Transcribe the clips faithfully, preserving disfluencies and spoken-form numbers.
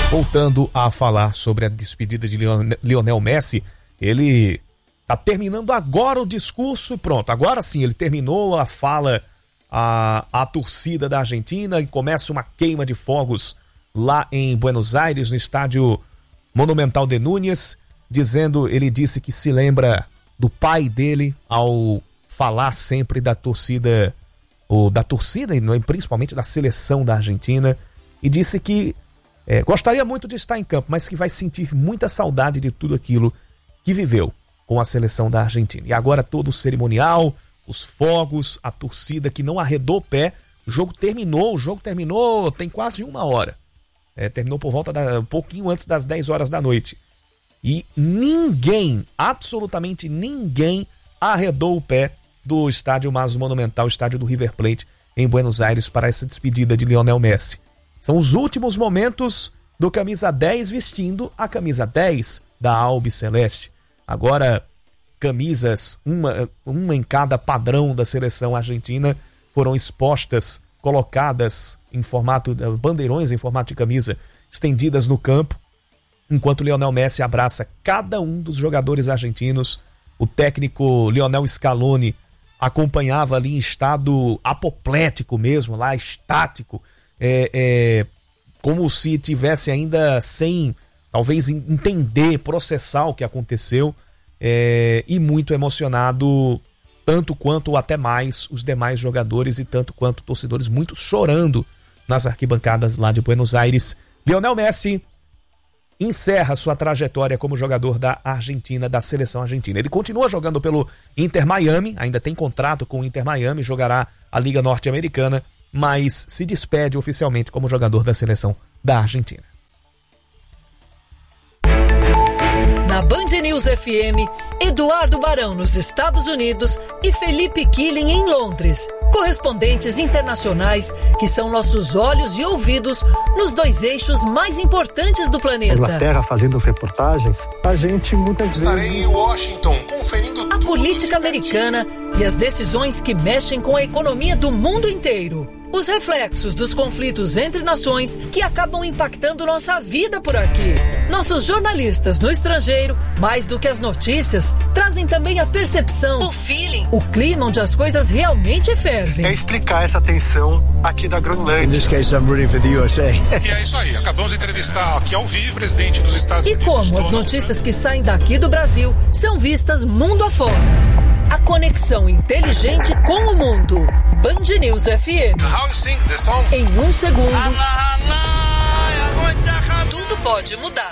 Voltando a falar sobre a despedida de Lionel Messi, ele está terminando agora o discurso, pronto, agora sim, ele terminou a fala à, à torcida da Argentina e começa uma queima de fogos lá em Buenos Aires, no estádio Monumental de Núñez, dizendo, ele disse que se lembra do pai dele ao falar sempre da torcida, ou da torcida e principalmente da seleção da Argentina, e disse que É, gostaria muito de estar em campo, mas que vai sentir muita saudade de tudo aquilo que viveu com a seleção da Argentina. E agora todo o cerimonial, os fogos, a torcida que não arredou o pé. O jogo terminou, o jogo terminou tem quase uma hora. É, terminou por volta da, um pouquinho antes das dez horas da noite. E ninguém, absolutamente ninguém, arredou o pé do estádio mais monumental, estádio do River Plate, em Buenos Aires, para essa despedida de Lionel Messi. São os últimos momentos do camisa dez vestindo a camisa dez da Albiceleste. Agora, camisas, uma, uma em cada padrão da seleção argentina, foram expostas, colocadas em formato, bandeirões em formato de camisa, estendidas no campo, enquanto Lionel Messi abraça cada um dos jogadores argentinos. O técnico Lionel Scaloni acompanhava ali em estado apoplético mesmo, lá estático, É, é, como se tivesse ainda sem, talvez, entender, processar o que aconteceu, é, e muito emocionado, tanto quanto ou até mais os demais jogadores e tanto quanto torcedores, muitos chorando nas arquibancadas lá de Buenos Aires. Lionel Messi encerra sua trajetória como jogador da Argentina, da seleção argentina. Ele continua jogando pelo Inter Miami, ainda tem contrato com o Inter Miami, jogará a Liga Norte-Americana, mas se despede oficialmente como jogador da seleção da Argentina. Na Band News F M, Eduardo Barão nos Estados Unidos e Felipe Killing em Londres, correspondentes internacionais que são nossos olhos e ouvidos nos dois eixos mais importantes do planeta. Inglaterra fazendo as reportagens, a gente muitas Estarei vezes... em Washington conferindo a política americana e as decisões que mexem com a economia do mundo inteiro. Os reflexos dos conflitos entre nações que acabam impactando nossa vida por aqui. Nossos jornalistas no estrangeiro, mais do que as notícias, trazem também a percepção, o feeling, o clima onde as coisas realmente fervem. É explicar essa tensão aqui da Groenlândia. In this case, I'm rooting for the U S A. E é isso aí, acabamos de entrevistar aqui ao vivo o presidente dos Estados e Unidos. E como as notícias que saem daqui do Brasil são vistas mundo afora. A conexão inteligente com o mundo. Band News F M. How you sing the song? Em um segundo, tudo pode mudar.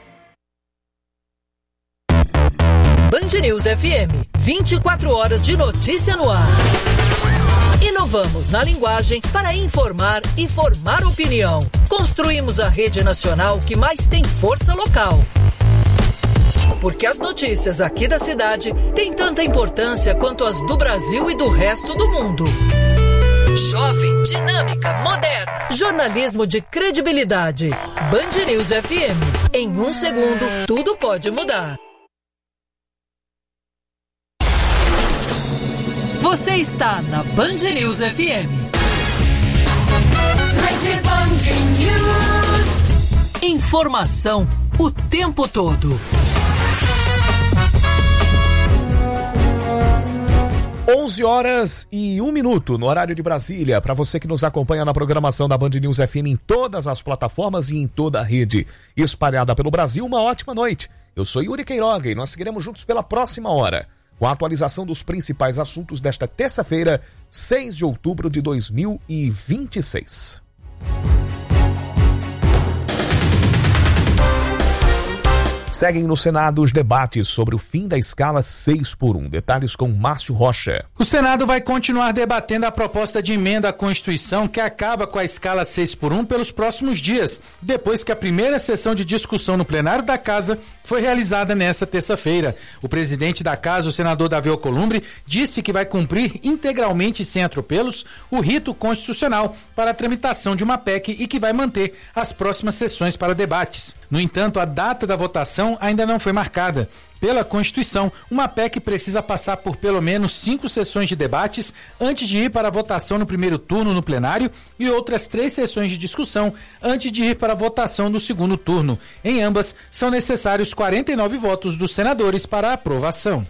Band News F M. vinte e quatro horas de notícia no ar. Inovamos na linguagem para informar e formar opinião. Construímos a rede nacional que mais tem força local. Porque as notícias aqui da cidade têm tanta importância quanto as do Brasil e do resto do mundo. Jovem, dinâmica, moderna. Jornalismo de credibilidade. Band News F M. Em um segundo, tudo pode mudar. Você está na Band News F M. Rede Band News. Informação o tempo todo. onze horas e um minuto no horário de Brasília, para você que nos acompanha na programação da Band News F M em todas as plataformas e em toda a rede espalhada pelo Brasil, uma ótima noite. Eu sou Yuri Queiroga e nós seguiremos juntos pela próxima hora, com a atualização dos principais assuntos desta terça-feira, seis de outubro de dois mil e vinte e seis. Seguem no Senado os debates sobre o fim da escala seis por um. Detalhes com Márcio Rocha. O Senado vai continuar debatendo a proposta de emenda à Constituição que acaba com a escala seis por um pelos próximos dias, depois que a primeira sessão de discussão no plenário da Casa foi realizada nesta terça-feira. O presidente da Casa, o senador Davi Alcolumbre, disse que vai cumprir integralmente, sem atropelos, o rito constitucional para a tramitação de uma P E C e que vai manter as próximas sessões para debates. No entanto, a data da votação votação ainda não foi marcada. Pela Constituição, uma P E C precisa passar por pelo menos cinco sessões de debates antes de ir para a votação no primeiro turno no plenário e outras três sessões de discussão antes de ir para a votação no segundo turno. Em ambas, são necessários quarenta e nove votos dos senadores para a aprovação.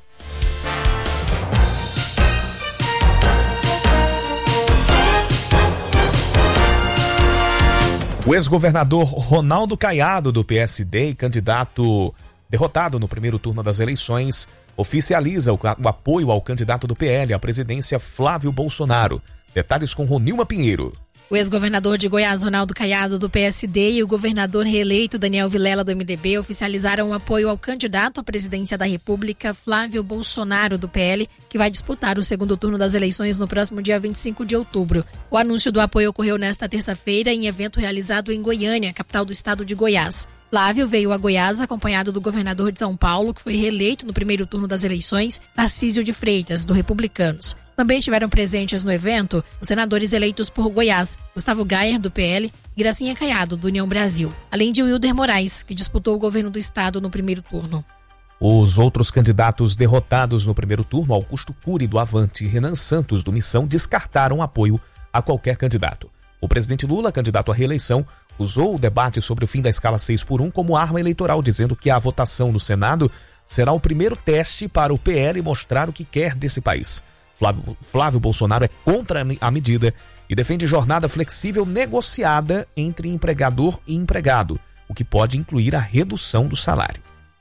O ex-governador Ronaldo Caiado, do P S D e candidato derrotado no primeiro turno das eleições, oficializa o, o apoio ao candidato do P L à presidência Flávio Bolsonaro. Detalhes com Ronilma Pinheiro. O ex-governador de Goiás, Ronaldo Caiado, do P S D, e o governador reeleito Daniel Vilela, do M D B, oficializaram o apoio ao candidato à presidência da República, Flávio Bolsonaro, do P L, que vai disputar o segundo turno das eleições no próximo dia vinte e cinco de outubro. O anúncio do apoio ocorreu nesta terça-feira em evento realizado em Goiânia, capital do estado de Goiás. Flávio veio a Goiás acompanhado do governador de São Paulo, que foi reeleito no primeiro turno das eleições, Tarcísio de Freitas, do Republicanos. Também estiveram presentes no evento os senadores eleitos por Goiás, Gustavo Gayer, do P L, e Gracinha Caiado, do União Brasil, além de Wilder Moraes, que disputou o governo do estado no primeiro turno. Os outros candidatos derrotados no primeiro turno, Augusto Cury, do Avante, e Renan Santos, do Missão, descartaram apoio a qualquer candidato. O presidente Lula, candidato à reeleição, usou o debate sobre o fim da escala seis por um como arma eleitoral, dizendo que a votação no Senado será o primeiro teste para o P L mostrar o que quer desse país. Flávio, Flávio Bolsonaro é contra a medida e defende jornada flexível negociada entre empregador e empregado, o que pode incluir a redução do salário.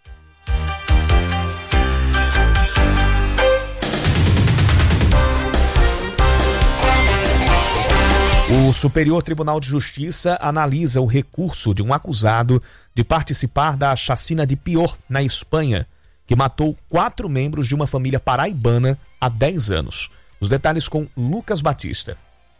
O Superior Tribunal de Justiça analisa o recurso de um acusado de participar da chacina de Pior, na Espanha, que matou quatro membros de uma família paraibana há dez anos. Os detalhes com Lucas Batista.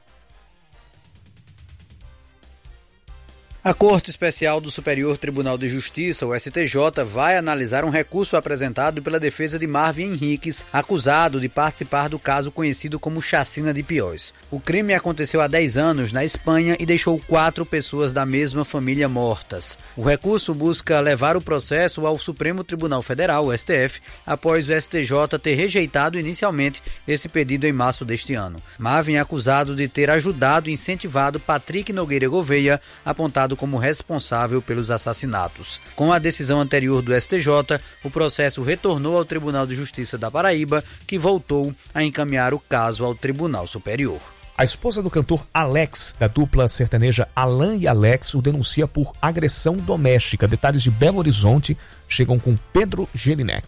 A Corte Especial do Superior Tribunal de Justiça, o S T J, vai analisar um recurso apresentado pela defesa de Marvin Henriques, acusado de participar do caso conhecido como Chacina de Piós. O crime aconteceu há dez anos na Espanha e deixou quatro pessoas da mesma família mortas. O recurso busca levar o processo ao Supremo Tribunal Federal, o S T F, após o S T J ter rejeitado inicialmente esse pedido em março deste ano. Marvin é acusado de ter ajudado e incentivado Patrick Nogueira Gouveia, apontado como responsável pelos assassinatos. Com a decisão anterior do S T J, o processo retornou ao Tribunal de Justiça da Paraíba, que voltou a encaminhar o caso ao Tribunal Superior. A esposa do cantor Alex, da dupla sertaneja Alan e Alex, o denuncia por agressão doméstica. Detalhes de Belo Horizonte chegam com Pedro Gelinek.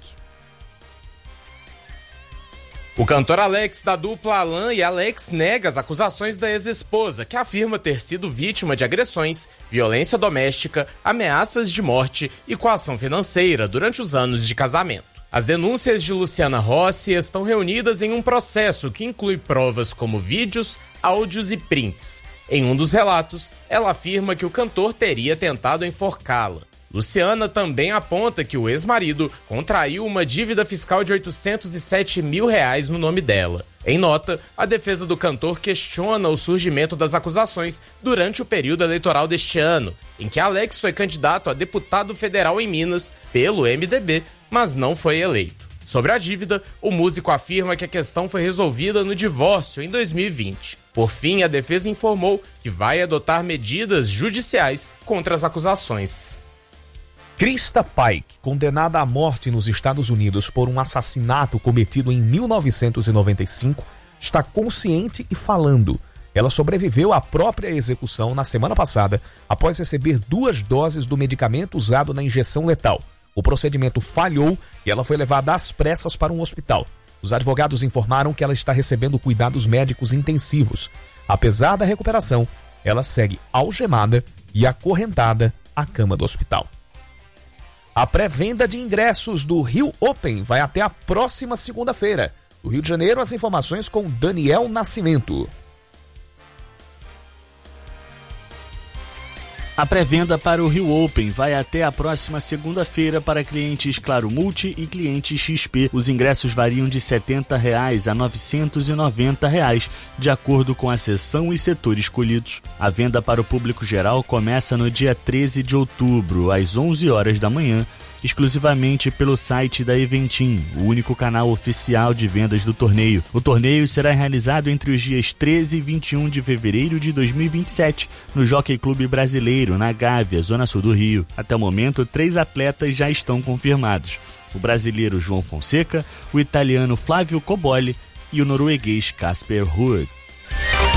O cantor Alex, da dupla Alan e Alex, nega as acusações da ex-esposa, que afirma ter sido vítima de agressões, violência doméstica, ameaças de morte e coação financeira durante os anos de casamento. As denúncias de Luciana Rossi estão reunidas em um processo que inclui provas como vídeos, áudios e prints. Em um dos relatos, ela afirma que o cantor teria tentado enforcá-la. Luciana também aponta que o ex-marido contraiu uma dívida fiscal de oitocentos e sete mil reais no nome dela. Em nota, a defesa do cantor questiona o surgimento das acusações durante o período eleitoral deste ano, em que Alex foi candidato a deputado federal em Minas pelo M D B, mas não foi eleito. Sobre a dívida, o músico afirma que a questão foi resolvida no divórcio em dois mil e vinte. Por fim, a defesa informou que vai adotar medidas judiciais contra as acusações. Krista Pike, condenada à morte nos Estados Unidos por um assassinato cometido em mil novecentos e noventa e cinco, está consciente e falando. Ela sobreviveu à própria execução na semana passada, após receber duas doses do medicamento usado na injeção letal. O procedimento falhou e ela foi levada às pressas para um hospital. Os advogados informaram que ela está recebendo cuidados médicos intensivos. Apesar da recuperação, ela segue algemada e acorrentada à cama do hospital. A pré-venda de ingressos do Rio Open vai até a próxima segunda-feira. Do Rio de Janeiro, as informações com Daniel Nascimento. A pré-venda para o Rio Open vai até a próxima segunda-feira para clientes Claro Multi e clientes X P. Os ingressos variam de setenta reais a novecentos e noventa reais, de acordo com a seção e setor escolhidos. A venda para o público geral começa no dia treze de outubro, às onze horas da manhã, exclusivamente pelo site da Eventim, o único canal oficial de vendas do torneio. O torneio será realizado entre os dias treze e vinte e um de fevereiro de dois mil e vinte e sete, no Jockey Clube Brasileiro, na Gávea, zona sul do Rio. Até o momento, três atletas já estão confirmados: o brasileiro João Fonseca, o italiano Flávio Cobolli e o norueguês Casper Ruud.